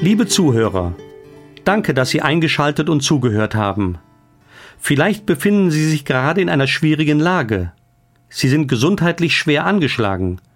Liebe Zuhörer, danke, dass Sie eingeschaltet und zugehört haben. Vielleicht befinden Sie sich gerade in einer schwierigen Lage. Sie sind gesundheitlich schwer angeschlagen.